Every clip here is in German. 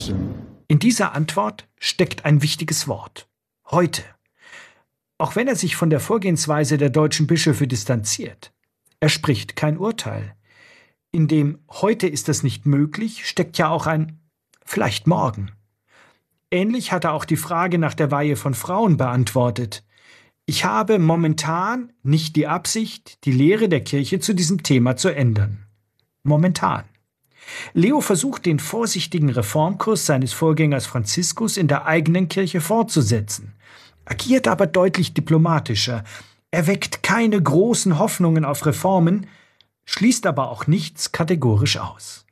In dieser Antwort steckt ein wichtiges Wort. Heute. Auch wenn er sich von der Vorgehensweise der deutschen Bischöfe distanziert. Er spricht kein Urteil. In dem heute ist das nicht möglich, steckt ja auch ein vielleicht morgen. Ähnlich hat er auch die Frage nach der Weihe von Frauen beantwortet. Ich habe momentan nicht die Absicht, die Lehre der Kirche zu diesem Thema zu ändern. Momentan. Leo versucht, den vorsichtigen Reformkurs seines Vorgängers Franziskus in der eigenen Kirche fortzusetzen, agiert aber deutlich diplomatischer. Er weckt keine großen Hoffnungen auf Reformen, schließt aber auch nichts kategorisch aus.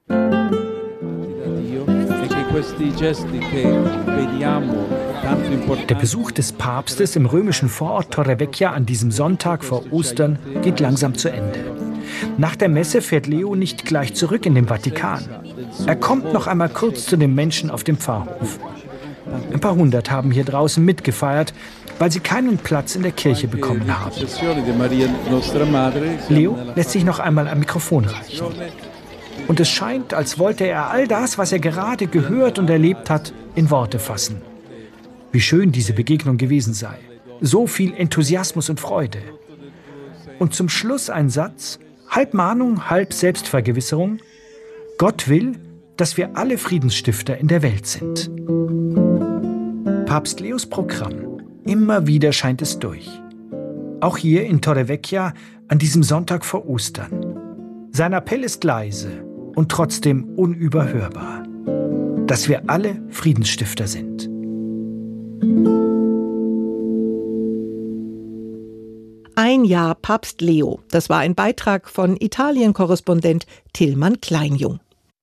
Der Besuch des Papstes im römischen Vorort Torrevecchia an diesem Sonntag vor Ostern geht langsam zu Ende. Nach der Messe fährt Leo nicht gleich zurück in den Vatikan. Er kommt noch einmal kurz zu den Menschen auf dem Pfarrhof. Ein paar hundert haben hier draußen mitgefeiert, weil sie keinen Platz in der Kirche bekommen haben. Leo lässt sich noch einmal ein Mikrofon reichen. Und es scheint, als wollte er all das, was er gerade gehört und erlebt hat, in Worte fassen. Wie schön diese Begegnung gewesen sei. So viel Enthusiasmus und Freude. Und zum Schluss ein Satz, halb Mahnung, halb Selbstvergewisserung. Gott will, dass wir alle Friedensstifter in der Welt sind. Papst Leos Programm. Immer wieder scheint es durch. Auch hier in Torrevecchia an diesem Sonntag vor Ostern. Sein Appell ist leise und trotzdem unüberhörbar. Dass wir alle Friedensstifter sind. Ein Jahr Papst Leo. Das war ein Beitrag von Italien-Korrespondent Tillmann Kleinjung.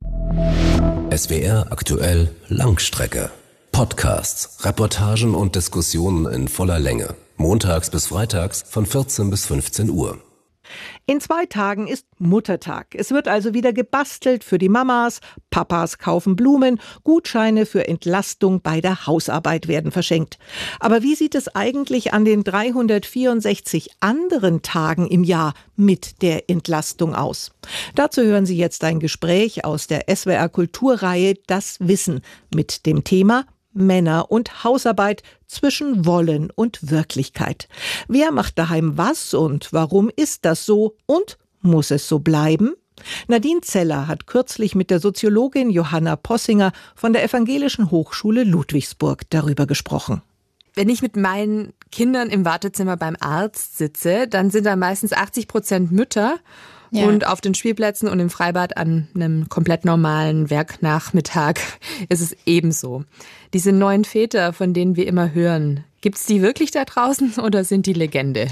SWR aktuell Langstrecke. Podcasts, Reportagen und Diskussionen in voller Länge. Montags bis freitags von 14 bis 15 Uhr. In 2 Tagen ist Muttertag. Es wird also wieder gebastelt für die Mamas, Papas kaufen Blumen, Gutscheine für Entlastung bei der Hausarbeit werden verschenkt. Aber wie sieht es eigentlich an den 364 anderen Tagen im Jahr mit der Entlastung aus? Dazu hören Sie jetzt ein Gespräch aus der SWR Kulturreihe Das Wissen mit dem Thema Männer und Hausarbeit zwischen Wollen und Wirklichkeit. Wer macht daheim was und warum ist das so und muss es so bleiben? Nadine Zeller hat kürzlich mit der Soziologin Johanna Possinger von der Evangelischen Hochschule Ludwigsburg darüber gesprochen. Wenn ich mit meinen Kindern im Wartezimmer beim Arzt sitze, dann sind da meistens 80% Mütter. Ja. Und auf den Spielplätzen und im Freibad an einem komplett normalen Werknachmittag ist es ebenso. Diese neuen Väter, von denen wir immer hören, gibt's die wirklich da draußen oder sind die Legende?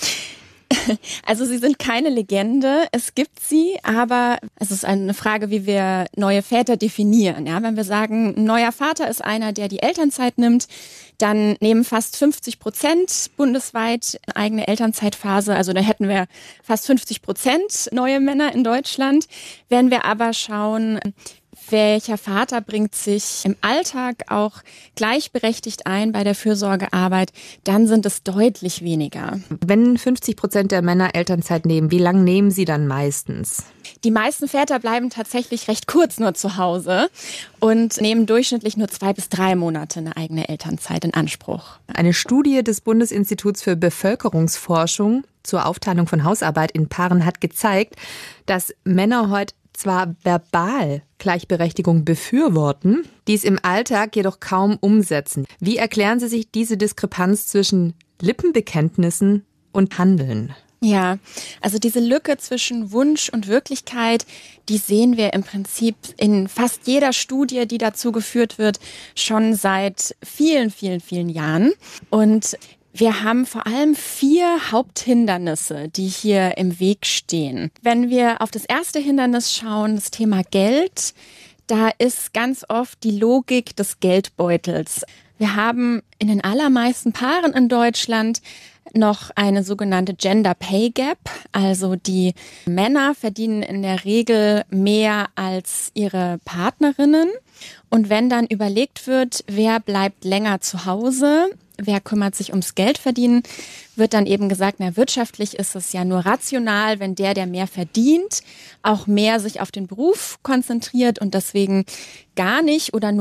Also sie sind keine Legende, es gibt sie, aber es ist eine Frage, wie wir neue Väter definieren. Ja, wenn wir sagen, ein neuer Vater ist einer, der die Elternzeit nimmt, dann nehmen fast 50% bundesweit eigene Elternzeitphase. Also da hätten wir fast 50% neue Männer in Deutschland. Wenn wir aber schauen, welcher Vater bringt sich im Alltag auch gleichberechtigt ein bei der Fürsorgearbeit, dann sind es deutlich weniger. Wenn 50% der Männer Elternzeit nehmen, wie lange nehmen sie dann meistens? Die meisten Väter bleiben tatsächlich recht kurz nur zu Hause und nehmen durchschnittlich nur 2 bis 3 Monate eine eigene Elternzeit in Anspruch. Eine Studie des Bundesinstituts für Bevölkerungsforschung zur Aufteilung von Hausarbeit in Paaren hat gezeigt, dass Männer heute zwar verbal Gleichberechtigung befürworten, dies im Alltag jedoch kaum umsetzen. Wie erklären Sie sich diese Diskrepanz zwischen Lippenbekenntnissen und Handeln? Ja, also diese Lücke zwischen Wunsch und Wirklichkeit, die sehen wir im Prinzip in fast jeder Studie, die dazu geführt wird, schon seit vielen, vielen, vielen Jahren. Und wir haben vor allem 4 Haupthindernisse, die hier im Weg stehen. Wenn wir auf das erste Hindernis schauen, das Thema Geld, da ist ganz oft die Logik des Geldbeutels. Wir haben in den allermeisten Paaren in Deutschland noch eine sogenannte Gender Pay Gap. Also die Männer verdienen in der Regel mehr als ihre Partnerinnen. Und wenn dann überlegt wird, wer bleibt länger zu Hause, wer kümmert sich ums Geldverdienen, wird dann eben gesagt, na, wirtschaftlich ist es ja nur rational, wenn der mehr verdient, auch mehr sich auf den Beruf konzentriert und deswegen gar nicht oder nur